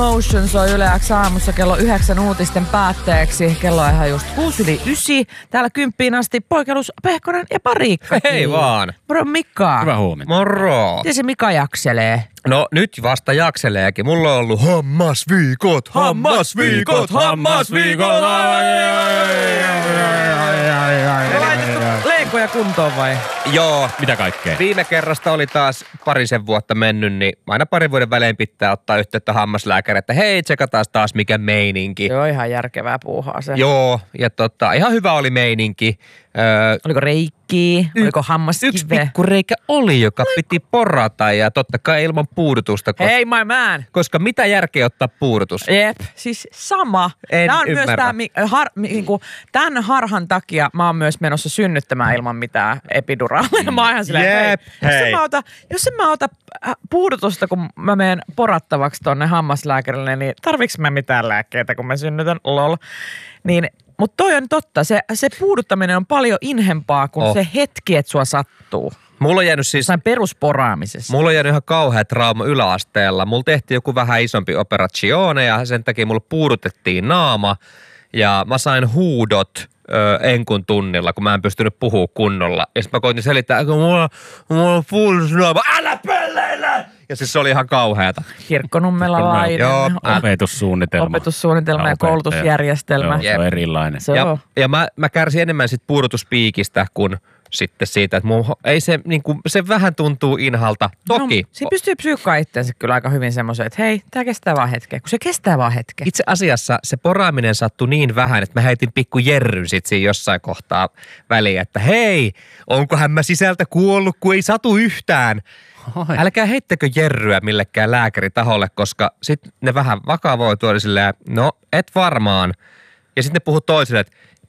Motion soi Yle X aamussa kello 9 uutisten päätteeksi. Kello on ihan just 6:09. Täällä 10 asti Poikelus, Pehkonen ja Pariikka. Hei vaan. Moro Mika. Hyvää huomenta. Moro. Miten se Mika jakselee? No nyt vasta jakseleekin. Mulla on ollut hammasviikot. Laitettu leikoja kuntoon vai? Joo. Mitä kaikkea? Viime kerrasta oli taas parisen vuotta mennyt, niin aina parin vuoden välein pitää ottaa yhteyttä hammaslääkäri, että hei, tsekataan taas mikä meininki. Se on ihan järkevää puuhaa se. Joo, ja ihan hyvä oli meininki. Oliko reikkiä? Oliko hammaskive? Yksi pikkureikä oli, joka piti porata ja totta kai ilman puudutusta. Hei my man! Koska mitä järkeä ottaa puudutus? Jep, siis sama. En Tämä on ymmärrä. myös tämän harhan takia mä oon myös menossa synnyttämään ilman mitään epiduraalia. Mä oon ihan silleen, Jep, hei. Jos en mä ota puudutusta, kun mä menen porattavaksi tonne hammaslääkärille, niin tarviks mä mitään lääkkeitä, kun mä synnytän? Lol. Niin, mutta toi on totta. Se puuduttaminen on paljon inhempaa kuin se hetki, että sua sattuu. Mulla on jäänyt siis... Jossain perusporaamisessa. Mulla on jäänyt ihan kauhea trauma yläasteella. Mulla tehtiin joku vähän isompi operazione ja sen takia mulla puudutettiin naama. Ja mä sain huudot enkun tunnilla, kun mä en pystynyt puhua kunnolla. Ja sitten mä koitin selittää, että mulla on puudusnaama. Älä pelleile! Ja siis se oli ihan kauheata. Kirkkonummelainen. Joo. Opetussuunnitelma. Ja koulutusjärjestelmä. Joo, se on erilainen. Se on. Ja mä kärsin enemmän sit puudutuspiikistä kuin sitten siitä, että ei se, se vähän tuntuu inhalta. Toki. No, siinä pystyy psyykkaan itseensä kyllä aika hyvin semmoisen, että hei, tää kestää vaan hetken. Kun se kestää vaan hetken. Itse asiassa se poraaminen sattui niin vähän, että mä heitin pikku jerryn sit siinä jossain kohtaa väliin, että hei, onkohan mä sisältä kuollut, kun ei satu yhtään. Ai. Älkää heittäkö jerryä millekään lääkäritaholle, koska sitten ne vähän vakavoituu silleen, no et varmaan. Ja sitten ne puhuu toisille, että